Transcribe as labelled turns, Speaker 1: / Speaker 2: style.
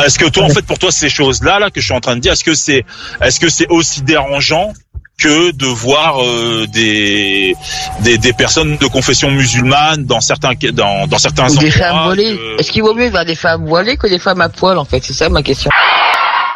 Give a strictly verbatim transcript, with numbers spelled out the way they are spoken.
Speaker 1: Est-ce que toi, en fait, pour toi, ces choses-là, là, que je suis en train de dire, est-ce que c'est, est-ce que c'est aussi dérangeant que de voir euh, des, des des personnes de confession musulmane dans certains dans dans certains
Speaker 2: Ou
Speaker 1: endroits
Speaker 2: des femmes voilées.
Speaker 1: que...
Speaker 2: Est-ce qu'il vaut mieux voir des femmes voilées que des femmes à poil, en fait? C'est ça ma question.